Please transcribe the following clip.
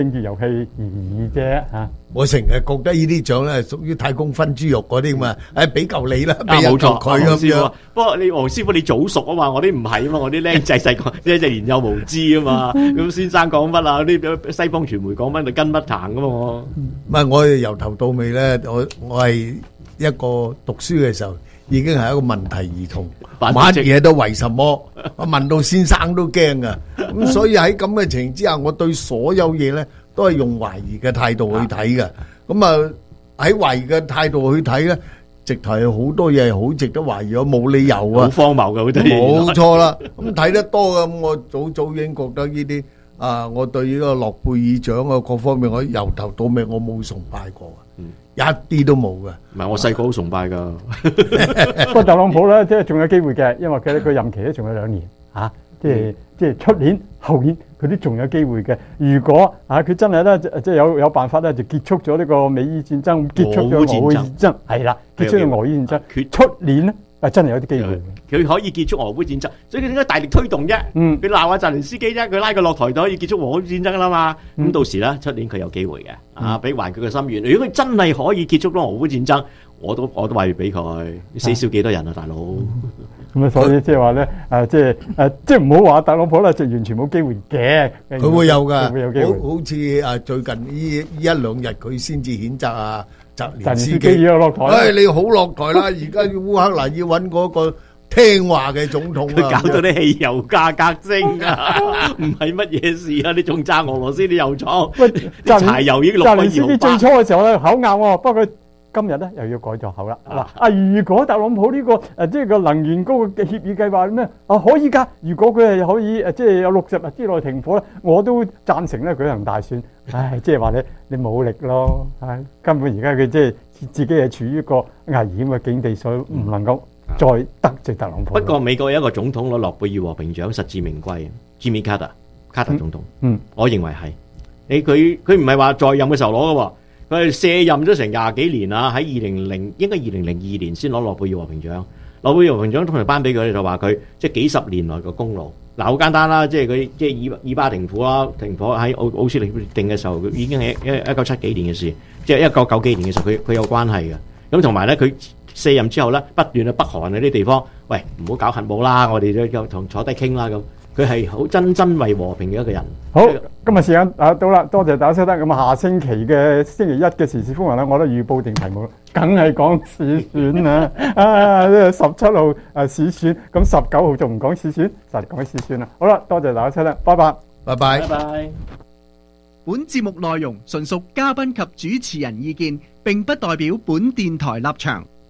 政治遊戲而已啫嚇。 我成日覺得呢啲獎咧係屬於太空分豬肉嗰啲嘛，俾嚿你啦，俾一冇錯， 嚿佢咁樣。 不過你黃師傅你早熟啊嘛，我啲唔係啊嘛，我啲僆仔細個即係年幼無知啊嘛。咁先生講乜啊？啲西方傳媒講乜就跟乜彈噶嘛我。 唔係我由頭到尾咧，我係一個讀書嘅時候已經係一個問題兒童，乜嘢都為什麼？我問到先生都驚噶。咁所以喺咁嘅情形之下，我對所有嘢咧都係用懷疑嘅態度去睇嘅。咁啊喺懷疑嘅態度去睇咧，直頭係好多嘢係好值得懷疑，我冇理由啊， 好荒謬嘅好多嘢。 冇錯啦。咁睇得多嘅，咁我早已經覺得呢啲我對呢個諾貝爾獎啊各方面，我由頭到尾我冇崇拜過，一啲都冇嘅。 唔係我細個好崇拜㗎。 不過特朗普咧，即係仲有機會嘅，因為佢任期咧仲有2年嚇，即係出年後年佢都仲有機會嘅。如果佢真係咧即係有辦法咧，就結束咗呢個美伊戰爭，結束咗俄烏戰爭，係啦，結束咗俄烏戰爭，出年咧真係有啲機會。 佢可以結束俄烏戰爭，所以佢應該大力推動啫。佢鬧下澤連斯基啫，佢拉佢落台就可以結束俄烏戰爭啦嘛。咁到時咧，出年佢有機會嘅，俾還佢嘅心願。如果佢真係可以結束咗俄烏戰爭，我都話要俾佢，死少幾多人啊，大佬。 咁啊，所以即係話咧，即係唔好話特朗普咧，就完全冇機會嘅。 佢會有㗎， 會有機會。 好似最近呢一兩日佢先至譴責澤連斯基基要落台。 你好落台啦！而家烏克蘭要揾嗰個聽話嘅總統佢搞到啲汽油價格升啊！唔係乜嘢事啊！你仲揸俄羅斯啲油廠，啲柴油已經落咗2毫8。澤連斯基最初嘅時候咧口硬喎，不過今日咧又要改咗口啦。如果特朗普呢個即係個能源嗰個協議計劃咧可以㗎。如果佢係可以即係有60日之內停火咧，我都贊成咧舉行大選。即係話你冇力咯。根本而家佢即係自己係處於一個危險嘅境地，所以唔能夠再得罪特朗普。 不過美國有一個總統攞諾貝爾和平獎實至名歸，Jimmy Carter 卡特總統。我認為係佢唔係話在任嘅時候攞嘅喎。佢係卸任咗成20幾年啦，喺應該2002年先攞諾貝爾和平獎。諾貝爾和平獎通常頒俾佢就話佢即係幾十年來嘅功勞。好簡單啦，即係佢即係以巴停火啦，停火喺奧斯利協定嘅時候，已經係1970幾年嘅事，即係1990幾年嘅時候，佢有關係嘅。咁同埋咧，佢卸任之後咧，不斷去北韓嗰啲地方，喂，唔好搞核武啦，我哋就同坐低傾啦咁。佢係好真為和平嘅一個人。 好，今日時間到啦，多謝大家收聽。咁下星期嘅星期一嘅時事風雲咧，我都預報定題目，梗係講市選啦。17號市選，咁19號仲唔講市選，就講市選啦。好啦，多謝大家收聽，拜拜， 拜拜， 拜拜。 本節目內容純屬嘉賓及主持人意見，並不代表本電台立場。